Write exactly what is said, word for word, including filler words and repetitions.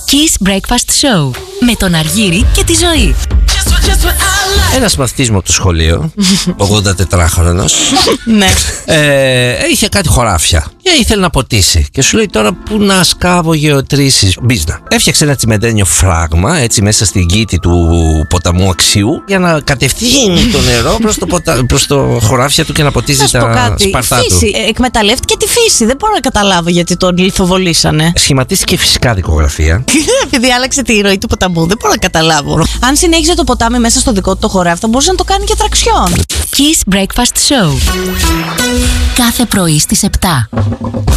Kiss Breakfast Show με τον Αργύρη και τη Ζωή. Ένας μαθητής μου από το σχολείο, ογδοντατετράχρονος, Ναι. ε, είχε κάτι χωράφια και ήθελε να ποτίσει. Και σου λέει τώρα πού να σκάβω γεωτρήσεις. Μπίζνα. Έφτιαξε ένα τσιμεντένιο φράγμα έτσι μέσα στην κήτη του ποταμού Αξιού για να κατευθύνει το νερό προς το, ποτα... προς το χωράφια του και να ποτίζει Θα σου πω τα κάτι. σπαρτά Φύση. του. Ε, εκμεταλλεύτηκε τη φύση. Δεν μπορώ να καταλάβω γιατί τον λιθοβολήσανε. Σχηματίστηκε φυσικά δικογραφία. Επειδή άλλαξε τη ροή του ποταμού. Δεν μπορώ να καταλάβω. Αν συνέχιζε το ποτάμι μέσα στο δικό του το χωράφι, θα μπορούσε να το κάνει και τραξιόν. Kiss Breakfast Show. Κάθε πρωί στις επτά.